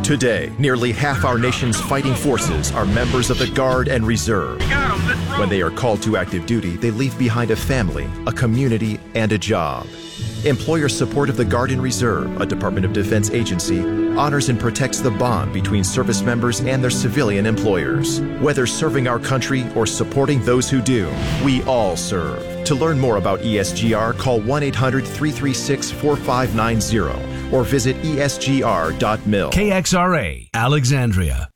Today, nearly half our nation's fighting forces are members of the Guard and Reserve. When they are called to active duty, they leave behind a family, a community, and a job. Employer support of the Guard and Reserve, a Department of Defense agency, honors and protects the bond between service members and their civilian employers. Whether serving our country or supporting those who do, we all serve. To learn more about ESGR, call 1-800-336-4590 or visit esgr.mil. KXRA, Alexandria.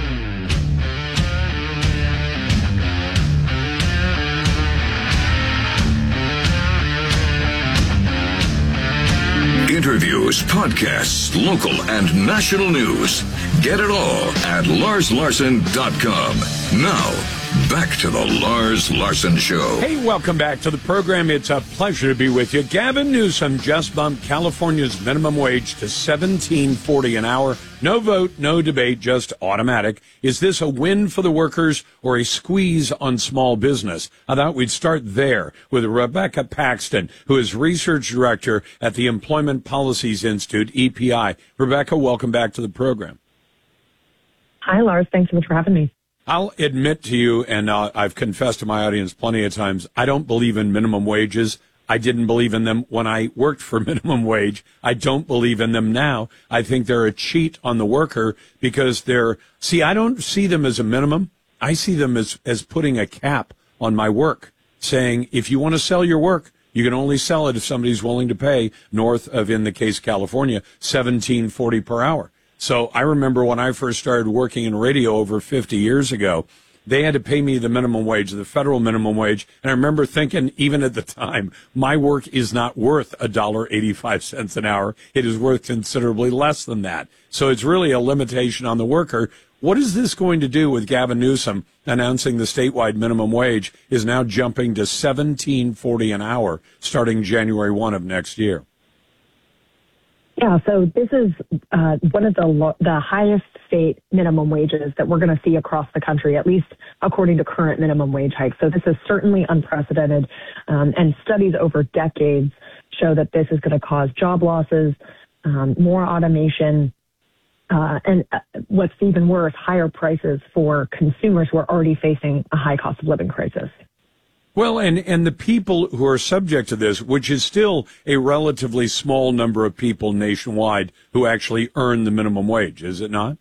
Interviews, podcasts, local and national news. Get it all at LarsLarson.com. Now, back to the Lars Larson Show. Hey, welcome back to the program. It's a pleasure to be with you. Gavin Newsom just bumped California's minimum wage to $17.40 an hour. No vote, no debate, just automatic. Is this a win for the workers or a squeeze on small business? I thought we'd start there with Rebecca Paxton, who is research director at the Employment Policies Institute, EPI. Rebecca, welcome back to the program. Hi, Lars. Thanks so much for having me. I'll admit to you, and I've confessed to my audience plenty of times, I don't believe in minimum wages. I didn't believe in them when I worked for minimum wage. I don't believe in them now. I think they're a cheat on the worker because I don't see them as a minimum. I see them as putting a cap on my work, saying if you want to sell your work, you can only sell it if somebody's willing to pay north of, in the case California, $17.40 per hour. So I remember when I first started working in radio over 50 years ago, they had to pay me the minimum wage, the federal minimum wage. And I remember thinking, even at the time, my work is not worth $1.85 an hour. It is worth considerably less than that. So it's really a limitation on the worker. What is this going to do with Gavin Newsom announcing the statewide minimum wage is now jumping to $17.40 an hour starting January 1 of next year? Yeah, so this is one of the highest state minimum wages that we're going to see across the country, at least according to current minimum wage hikes. So this is certainly unprecedented, and studies over decades show that this is going to cause job losses, more automation, and what's even worse, higher prices for consumers who are already facing a high cost of living crisis. Well, and the people who are subject to this, which is still a relatively small number of people nationwide who actually earn the minimum wage, is it not?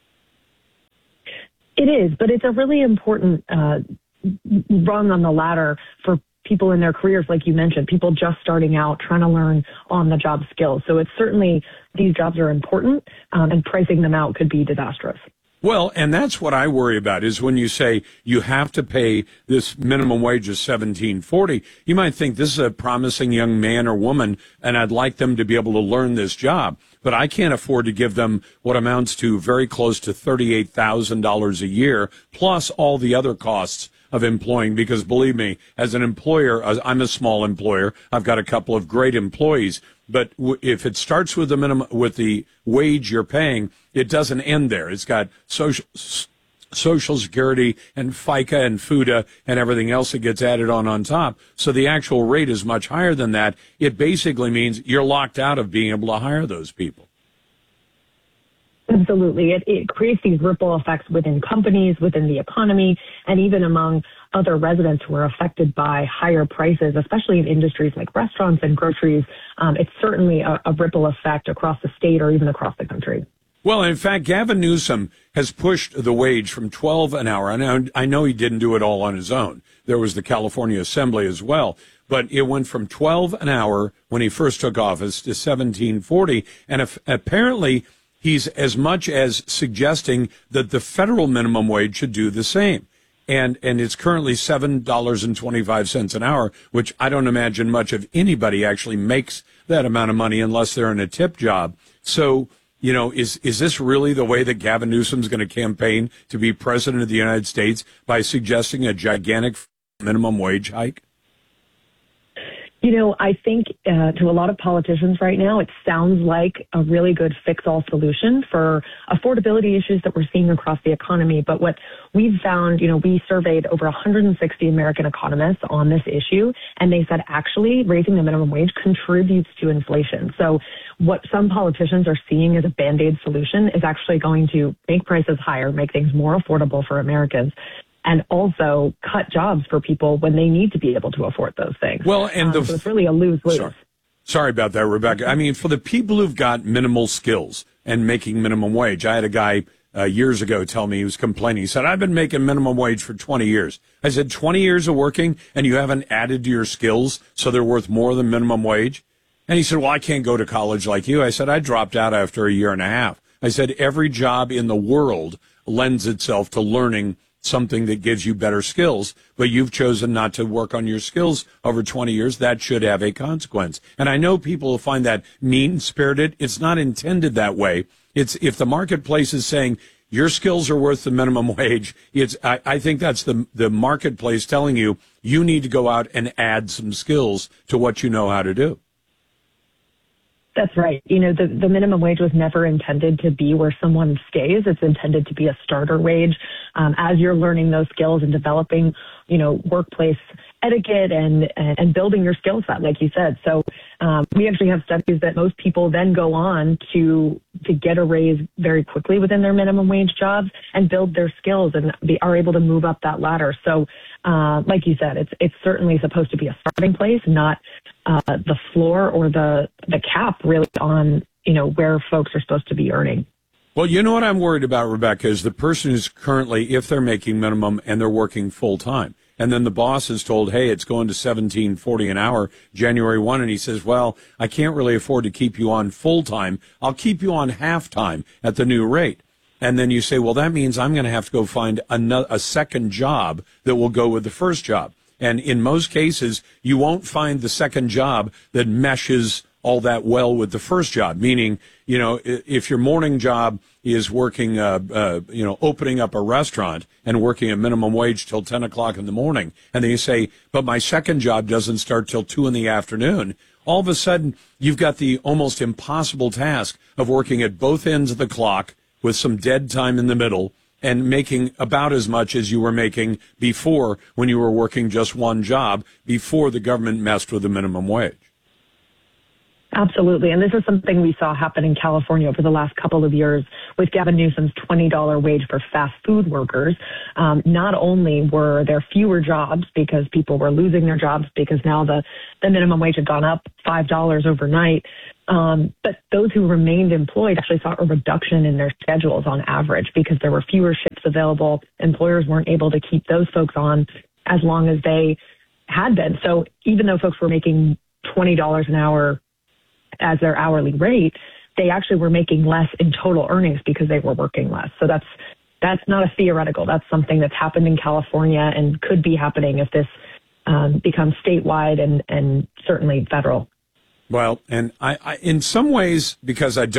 It is, but it's a really important rung on the ladder for people in their careers, like you mentioned, people just starting out, trying to learn on-the-job skills. So it's certainly, these jobs are important, and pricing them out could be disastrous. Well, and that's what I worry about is when you say you have to pay this minimum wage of $17.40, you might think this is a promising young man or woman, and I'd like them to be able to learn this job. But I can't afford to give them what amounts to very close to $38,000 a year, plus all the other costs of employing, because believe me, as an employer, I'm a small employer. I've got a couple of great employees. But if it starts with the minimum, with the wage you're paying, it doesn't end there. It's got Social Security and FICA and FUTA and everything else that gets added on top. So the actual rate is much higher than that. It basically means you're locked out of being able to hire those people. Absolutely. It creates these ripple effects within companies, within the economy, and even among other residents who are affected by higher prices, especially in industries like restaurants and groceries. It's certainly a ripple effect across the state or even across the country. Well, in fact, Gavin Newsom has pushed the wage from $12 an hour. I know he didn't do it all on his own. There was the California Assembly as well. But it went from $12 an hour when he first took office to $17.40. And apparently he's as much as suggesting that the federal minimum wage should do the same. And it's currently $7.25 an hour, which I don't imagine much of anybody actually makes that amount of money unless they're in a tip job. So, you know, is this really the way that Gavin Newsom's going to campaign to be president of the United States, by suggesting a gigantic minimum wage hike? I think to a lot of politicians right now, it sounds like a really good fix-all solution for affordability issues that we're seeing across the economy. But what we've found, we surveyed over 160 American economists on this issue, and they said actually raising the minimum wage contributes to inflation. So what some politicians are seeing as a Band-Aid solution is actually going to make prices higher, make things more affordable for Americans, and also cut jobs for people when they need to be able to afford those things. Well, and so it's really a lose-lose. Sorry about that, Rebecca. I mean, for the people who've got minimal skills and making minimum wage, I had a guy years ago tell me, he was complaining. He said, I've been making minimum wage for 20 years. I said, 20 years of working and you haven't added to your skills so they're worth more than minimum wage? And he said, well, I can't go to college like you. I said, I dropped out after a year and a half. I said, every job in the world lends itself to learning something that gives you better skills, but you've chosen not to work on your skills over 20 years. That should have a consequence. And I know people will find that mean-spirited. It's not intended that way. It's if the marketplace is saying your skills are worth the minimum wage, I think that's the marketplace telling you you need to go out and add some skills to what you know how to do. That's right. The minimum wage was never intended to be where someone stays. It's intended to be a starter wage. As you're learning those skills and developing, workplace etiquette and building your skill set, like you said. So we actually have studies that most people then go on to get a raise very quickly within their minimum wage jobs and build their skills and are able to move up that ladder. So like you said, it's certainly supposed to be a starting place, not the floor or the cap really on, where folks are supposed to be earning. Well, you know what I'm worried about, Rebecca, is the person who's currently, if they're making minimum and they're working full time, and then the boss is told, hey, it's going to $17.40 an hour January 1, and he says, well, I can't really afford to keep you on full time. I'll keep you on half time at the new rate. And then you say, well, that means I'm going to have to go find a second job that will go with the first job. And in most cases, you won't find the second job that meshes all that well with the first job. Meaning, if your morning job is working, opening up a restaurant and working at minimum wage till 10 o'clock in the morning, and then you say, but my second job doesn't start till 2 in the afternoon, all of a sudden you've got the almost impossible task of working at both ends of the clock with some dead time in the middle and making about as much as you were making before when you were working just one job before the government messed with the minimum wage. Absolutely. And this is something we saw happen in California over the last couple of years with Gavin Newsom's $20 wage for fast food workers. Not only were there fewer jobs because people were losing their jobs because now the minimum wage had gone up $5 overnight, but those who remained employed actually saw a reduction in their schedules on average because there were fewer shifts available. Employers weren't able to keep those folks on as long as they had been. So even though folks were making $20 an hour as their hourly rate, they actually were making less in total earnings because they were working less. So that's not a theoretical. That's something that's happened in California and could be happening if this becomes statewide and certainly federal. Well, and I in some ways, because I don't